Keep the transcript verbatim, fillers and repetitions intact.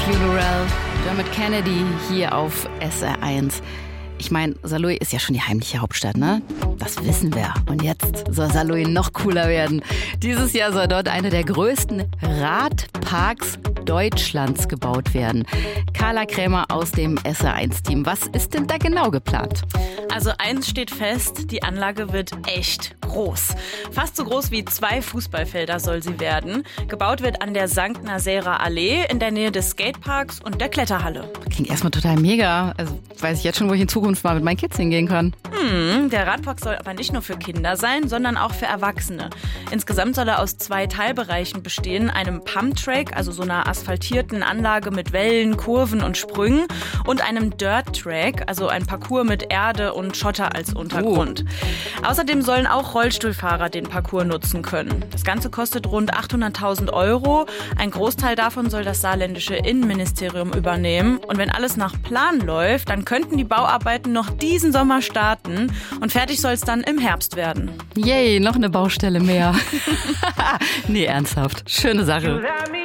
Funeral, Dermot Kennedy hier auf S R eins. Ich meine, Saarlouis ist ja schon die heimliche Hauptstadt, ne? Das wissen wir. Und jetzt soll Saarlouis noch cooler werden. Dieses Jahr soll dort einer der größten Radparks Deutschlands gebaut werden. Carla Krämer aus dem S R eins Team. Was ist denn da genau geplant? Also eins steht fest, die Anlage wird echt groß. Fast so groß wie zwei Fußballfelder soll sie werden. Gebaut wird an der Sankt Naserer Allee in der Nähe des Skateparks und der Kletterhalle. Klingt erstmal total mega. Also weiß ich jetzt schon, wo ich in Zukunft mal mit meinen Kids hingehen kann. Hm, der Radpark soll aber nicht nur für Kinder sein, sondern auch für Erwachsene. Insgesamt soll er aus zwei Teilbereichen bestehen. Einem Pumptrack, also so einer asphaltierten Anlage mit Wellen, Kurven und Sprüngen, und einem Dirt-Track, also ein Parcours mit Erde und Schotter als Untergrund. Oh. Außerdem sollen auch Rollstuhlfahrer den Parcours nutzen können. Das Ganze kostet rund achthunderttausend Euro. Ein Großteil davon soll das saarländische Innenministerium übernehmen. Und wenn alles nach Plan läuft, dann könnten die Bauarbeiten noch diesen Sommer starten und fertig soll es dann im Herbst werden. Yay, noch eine Baustelle mehr. Nee, ernsthaft. Schöne Sache.